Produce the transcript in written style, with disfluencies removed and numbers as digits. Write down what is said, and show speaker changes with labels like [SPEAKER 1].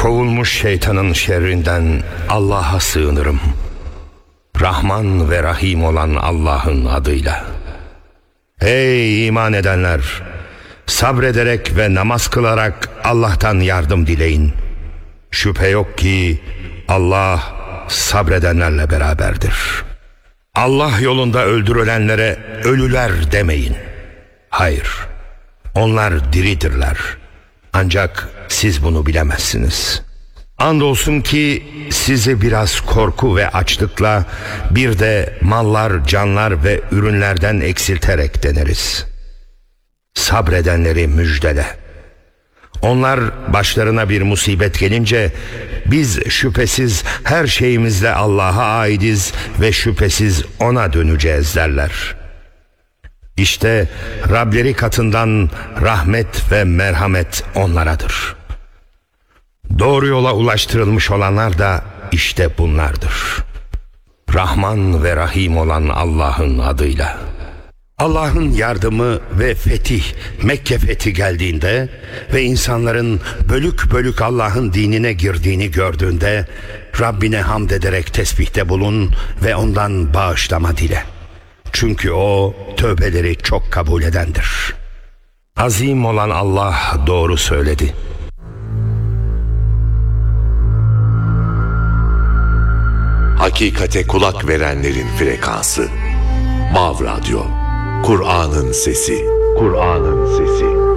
[SPEAKER 1] Kovulmuş şeytanın şerrinden Allah'a sığınırım. Rahman ve Rahim olan Allah'ın adıyla. Ey iman edenler! Sabrederek ve namaz kılarak Allah'tan yardım dileyin. Şüphe yok ki Allah sabredenlerle beraberdir. Allah yolunda öldürülenlere ölüler demeyin. Hayır, onlar diridirler. Ancak siz bunu bilemezsiniz. Andolsun ki sizi biraz korku ve açlıkla, bir de mallar, canlar ve ürünlerden eksilterek deneriz. Sabredenleri müjdele. Onlar başlarına bir musibet gelince, biz şüphesiz her şeyimizle Allah'a aidiz ve şüphesiz O'na döneceğiz derler. İşte Rableri katından rahmet ve merhamet onlaradır. Doğru yola ulaştırılmış olanlar da işte bunlardır. Rahman ve Rahim olan Allah'ın adıyla. Allah'ın yardımı ve fetih, Mekke fethi geldiğinde ve insanların bölük bölük Allah'ın dinine girdiğini gördüğünde, Rabbine hamd ederek tesbihte bulun ve ondan bağışlama dile. Çünkü O tövbeleri çok kabul edendir. Azim olan Allah doğru söyledi.
[SPEAKER 2] Hakikate kulak verenlerin frekansı. Mav Radyo. Kur'an'ın sesi. Kur'an'ın sesi.